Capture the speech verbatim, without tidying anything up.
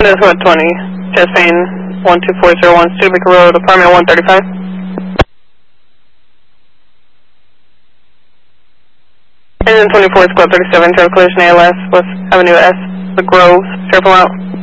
That's what twenty. Chastain one two four zero one, Studebaker Road, apartment one thirty-five. And then twenty-four, Squad thirty-seven, trail collision A L S, West Avenue S, The Grove, triple out.